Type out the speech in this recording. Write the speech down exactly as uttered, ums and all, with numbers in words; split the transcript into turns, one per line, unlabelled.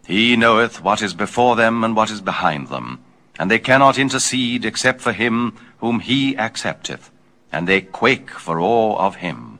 He knoweth what is before them and what is behind them, and they cannot intercede except for him whom he accepteth, and they quake for awe of him.